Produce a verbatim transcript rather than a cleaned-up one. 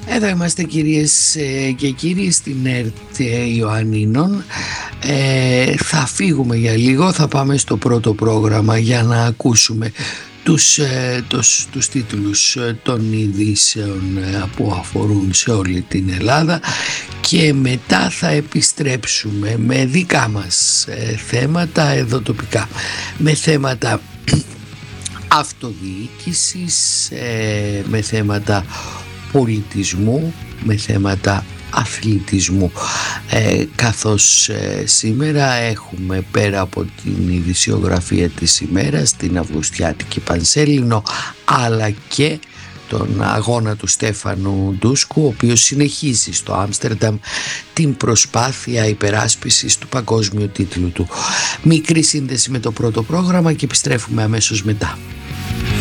Εδώ είμαστε κυρίες και κύριοι στην ΕΡΤ Ιωαννίνων. ε, Θα φύγουμε για λίγο, θα πάμε στο πρώτο πρόγραμμα για να ακούσουμε τους, τους, τους τίτλους των ειδήσεων που αφορούν σε όλη την Ελλάδα και μετά θα επιστρέψουμε με δικά μας θέματα εδώ τοπικά, με θέματα αυτοδιοίκησης, με θέματα πολιτισμού, με θέματα αθλητισμού, ε, καθώς ε, σήμερα έχουμε πέρα από την ειδησιογραφία της ημέρας την Αυγουστιάτικη Πανσέλινο, αλλά και τον αγώνα του Στέφανου Ντούσκου, ο οποίος συνεχίζει στο Άμστερνταμ την προσπάθεια υπεράσπισης του παγκόσμιου τίτλου του. Μικρή σύνδεση με το πρώτο πρόγραμμα και επιστρέφουμε αμέσως μετά.